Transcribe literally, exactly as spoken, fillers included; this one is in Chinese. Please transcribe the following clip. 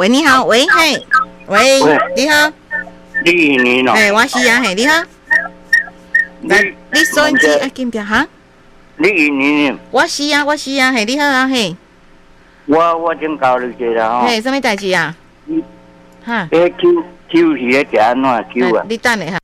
喂，你好，喂，嘿，喂，你好， 你你喏， 哎，我是啊，嘿，你好，来，你收音机啊，紧点哈， 你你你， 我是啊，我是啊，嘿，你好啊，嘿， 我我正教你一个吼， 嘿，什么代志啊？哈， 诶，Q Q 是咧食安怎 Q 啊？ 你等下哈。